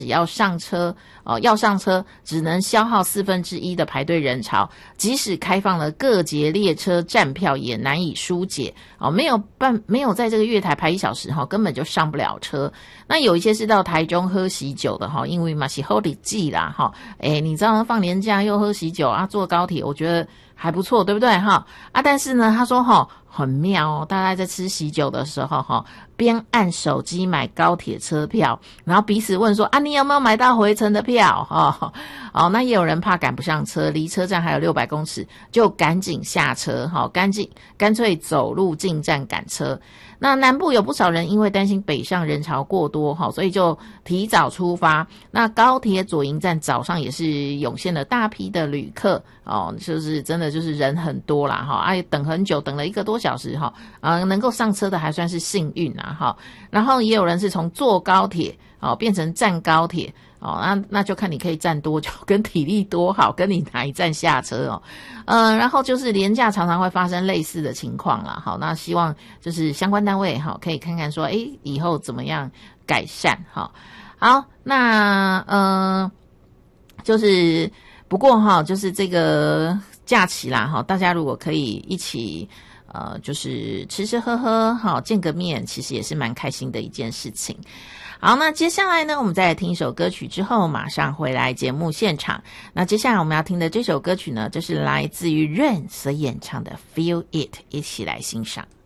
要上车只能消耗1/4的排队人潮，即使开放了各节列车站票也难以疏解没有在这个月台排1小时根本就上不了车。那有一些是到台中喝喜酒的因为嘛是好日子啦你知道放年假又喝喜酒啊，坐高铁我觉得还不错，对不对但是呢他说很妙大家在吃喜酒的时候边按手机买高铁车票，然后彼此问说你有没有买到回程的票那也有人怕赶不上车，离车站还有600公尺，就赶紧下车干脆走路进站赶车。那南部有不少人因为担心北上人潮过多所以就提早出发。那高铁左营站早上也是涌现了大批的旅客就是真的就是人很多啦等很久，等了1个多小时能够上车的还算是幸运啦然后也有人是从坐高铁变成站高铁那就看你可以站多久，跟体力多好，跟你哪一站下车然后就是连假常常会发生类似的情况啦那希望就是相关单位可以看看说以后怎么样改善好，那就是不过就是这个假期啦大家如果可以一起就是吃吃喝喝见个面，其实也是蛮开心的一件事情。好，那接下来呢，我们再来听一首歌曲之后马上回来节目现场。那接下来我们要听的这首歌曲呢，就是来自于 Rain 所演唱的 Feel It， 一起来欣赏。